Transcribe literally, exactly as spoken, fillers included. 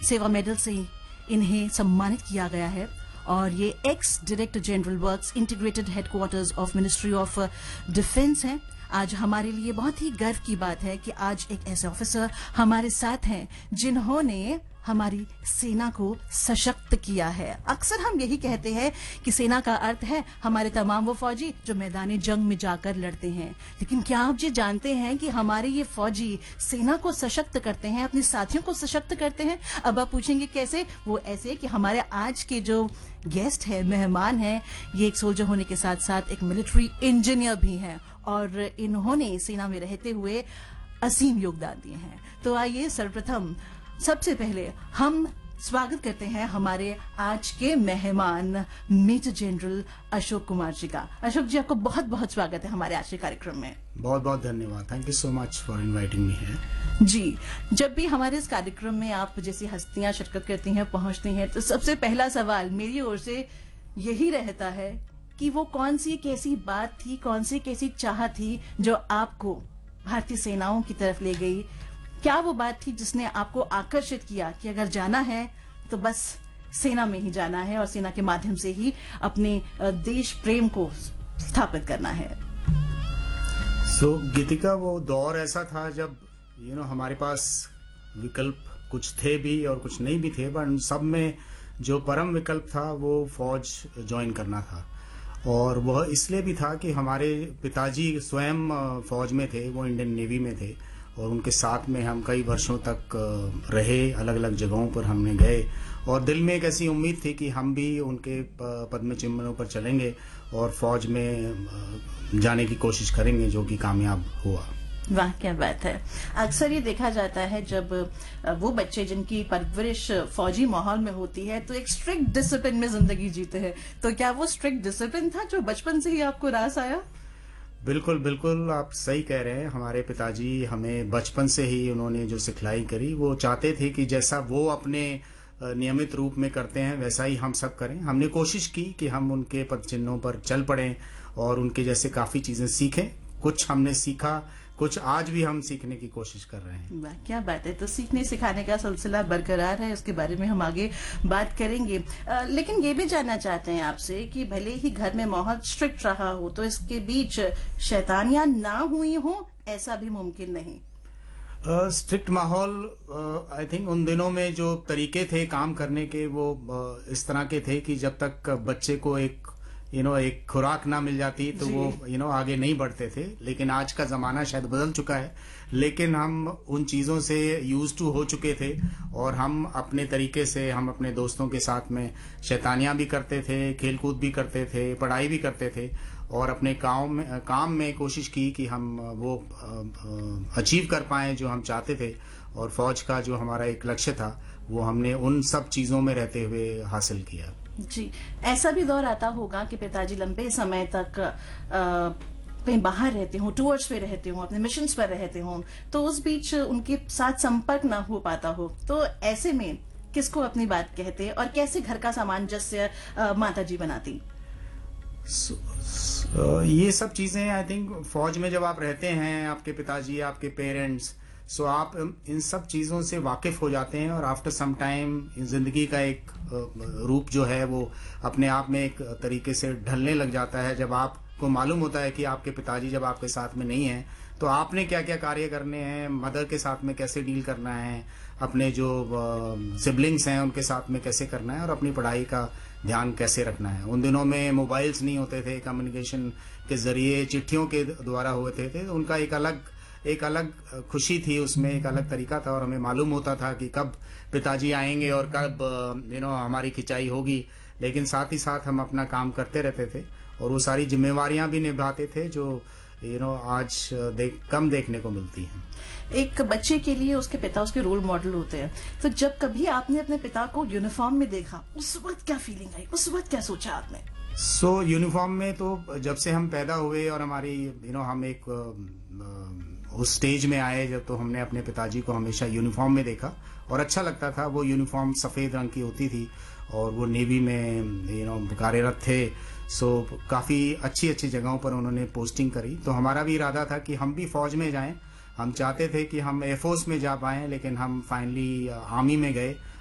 सेवा मेडल से इन्हें सम्मानित किया गया है और ये ex director general works integrated headquarters of ministry of defence है। आज हमारे लिए बहुत ही गर्व की बात है कि आज एक ऐसे ऑफिसर हमारे साथ हैं जिन्होंने हमारी सेना को सशक्त किया है। अक्सर हम यही कहते हैं कि सेना का अर्थ है हमारे तमाम वो फौजी जो मैदान जंग में जाकर लड़ते हैं, लेकिन क्या आप जी जानते हैं कि हमारे ये फौजी सेना को सशक्त करते हैं, अपने साथियों को सशक्त करते हैं। अब आप पूछेंगे कैसे? वो ऐसे कि हमारे आज के जो गेस्ट है, मेहमान है, ये एक सोल्जर होने के साथ साथ एक मिलिट्री इंजीनियर भी हैं और इन्होंने सेना में रहते हुए असीम योगदान दिए हैं। तो आइए सर्वप्रथम सबसे पहले हम स्वागत करते हैं हमारे आज के मेहमान मेजर जनरल अशोक कुमार जी का। अशोक जी, आपको बहुत बहुत स्वागत है हमारे आज के कार्यक्रम में। बहुत बहुत धन्यवाद। Thank you so much for inviting me here. जी, जब भी हमारे इस कार्यक्रम में आप जैसी हस्तियां शिरकत करती हैं, पहुंचती हैं, तो सबसे पहला सवाल मेरी ओर से यही रहता है कि वो कौन सी कैसी बात थी, कौन सी कैसी चाह थी जो आपको भारतीय सेनाओं की तरफ ले गई? क्या वो बात थी जिसने आपको आकर्षित किया कि अगर जाना है तो बस सेना में ही जाना है और सेना के माध्यम से ही अपने देश प्रेम को स्थापित करना है? सो so, गीतिका, वो दौर ऐसा था जब यू you नो know, हमारे पास विकल्प कुछ थे भी और कुछ नहीं भी थे, पर उन सब में जो परम विकल्प था वो फौज ज्वाइन करना था। और वह इसलिए भी था कि हमारे पिताजी स्वयं फौज में थे, वो इंडियन नेवी में थे और उनके साथ में हम कई वर्षों तक रहे, अलग अलग जगहों पर हमने गए और दिल में एक ऐसी उम्मीद थी कि हम भी उनके पद्म चिन्हों पर चलेंगे और फौज में जाने की कोशिश करेंगे, जो कि कामयाब हुआ। वाह, क्या बात है। अक्सर ये देखा जाता है जब वो बच्चे जिनकी परवरिश फौजी माहौल में होती है तो एक स्ट्रिक्ट डिसिप्लिन में जिंदगी जीते हैं, तो क्या वो स्ट्रिक्ट डिसिप्लिन था जो बचपन से ही आपको रास आया? बिल्कुल बिल्कुल, आप सही कह रहे हैं। हमारे पिताजी हमें बचपन से ही उन्होंने जो सिखलाई करी, वो चाहते थे कि जैसा वो अपने नियमित रूप में करते हैं वैसा ही हम सब करें। हमने कोशिश की कि हम उनके पद चिन्हों पर चल पड़ें और उनके जैसे काफी चीजें सीखें। कुछ हमने सीखा, कुछ आज भी हम सीखने की कोशिश कर रहे हैं। वाह, क्या बात है। तो सीखने सिखाने का सिलसिला बरकरार है, उसके बारे में हम आगे बात करेंगे। आ, लेकिन ये भी जानना चाहते हैं आपसे कि भले ही घर में माहौल स्ट्रिक्ट रहा हो तो इसके बीच शैतानियां ना हुई हो, ऐसा भी मुमकिन नहीं? स्ट्रिक्ट uh, माहौल आई थिंक उन दिनों में जो तरीके थे काम करने के वो uh, इस तरह के थे कि जब तक बच्चे को एक यू you नो know, एक खुराक ना मिल जाती तो वो यू you नो know, आगे नहीं बढ़ते थे। लेकिन आज का जमाना शायद बदल चुका है, लेकिन हम उन चीज़ों से यूज टू हो चुके थे और हम अपने तरीके से हम अपने दोस्तों के साथ में शैतानियां भी करते थे, खेलकूद भी करते थे, पढ़ाई भी करते थे और अपने काम में काम में कोशिश की कि हम वो अचीव कर पाएं जो हम चाहते थे। और फौज का जो हमारा एक लक्ष्य था वो हमने उन सब चीज़ों में रहते हुए हासिल किया। जी, ऐसा भी दौर आता होगा कि पिताजी लंबे समय तक कहीं बाहर रहते हों, टूर्स पे रहते हों, अपने मिशंस पर रहते हों, तो उस बीच उनके साथ संपर्क ना हो पाता हो, तो ऐसे में किसको अपनी बात कहते और कैसे घर का सामंजस्य माता जी बनाती? so, so, ये सब चीजें आई थिंक फौज में जब आप रहते हैं, आपके पिताजी, आपके पेरेंट्स, सो so, आप इन सब चीज़ों से वाकिफ हो जाते हैं और आफ्टर सम टाइम जिंदगी का एक रूप जो है वो अपने आप में एक तरीके से ढलने लग जाता है। जब आपको मालूम होता है कि आपके पिताजी जब आपके साथ में नहीं हैं तो आपने क्या क्या कार्य करने हैं, मदर के साथ में कैसे डील करना है, अपने जो सिबलिंग्स हैं उनके साथ में कैसे करना है और अपनी पढ़ाई का ध्यान कैसे रखना है। उन दिनों में मोबाइल्स नहीं होते थे, कम्युनिकेशन के जरिए चिट्ठियों के द्वारा होते थे, तो उनका एक अलग एक अलग खुशी थी, उसमें एक अलग तरीका था और हमें मालूम होता था कि कब पिताजी आएंगे और कब यू नो हमारी खिंचाई होगी। लेकिन साथ ही साथ हम अपना काम करते रहते थे और वो सारी जिम्मेवारियां भी निभाते थे जो यू नो आज देख कम देखने को मिलती हैं। एक बच्चे के लिए उसके पिता उसके रोल मॉडल होते हैं, तो जब कभी आपने अपने पिता को यूनिफॉर्म में देखा, उस वक्त क्या फीलिंग आई, उस वक्त क्या सोचा आपने? सो so, यूनिफॉर्म में तो जब से हम पैदा हुए और हमारी यू नो हम एक उस स्टेज में आए जब, तो हमने अपने पिताजी को हमेशा यूनिफॉर्म में देखा और अच्छा लगता था। वो यूनिफॉर्म सफ़ेद रंग की होती थी और वो नेवी में यू नो कार्यरत थे। सो काफ़ी अच्छी अच्छी जगहों पर उन्होंने पोस्टिंग करी, तो हमारा भी इरादा था कि हम भी फौज में जाएं। हम चाहते थे कि हम एयरफोर्स में जा पाएं, लेकिन हम फाइनली आर्मी में गए